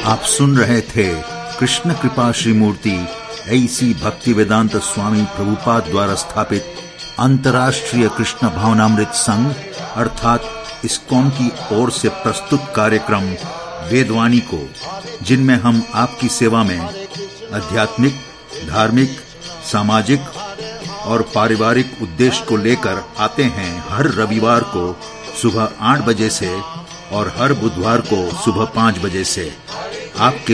आप सुन रहे थे कृष्ण कृपा श्रीमूर्ति ऐसी भक्ति वेदांत स्वामी प्रभुपाद द्वारा स्थापित अंतर्राष्ट्रीय कृष्ण भावनामृत संघ अर्थात इस्कॉन की ओर से प्रस्तुत कार्यक्रम वेदवाणी को, जिनमें हम आपकी सेवा में आध्यात्मिक, धार्मिक, सामाजिक और पारिवारिक उद्देश्य को लेकर आते हैं हर रविवार को सुबह 8 बजे से और हर बुधवार को सुबह 5 बजे से। आपके